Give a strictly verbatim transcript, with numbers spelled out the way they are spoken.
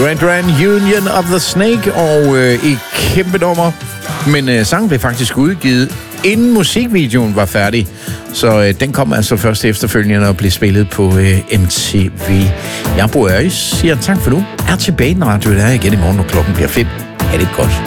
Duran Duran, Union of the Snake, og øh, et kæmpe nummer. Men øh, sangen blev faktisk udgivet, inden musikvideoen var færdig. Så øh, den kom altså først efterfølgende og blev spillet på øh, M T V. Jeg bor Øjs, siger tak for nu. Er tilbage, når du er igen i morgen, når klokken bliver fem. Ha' det godt.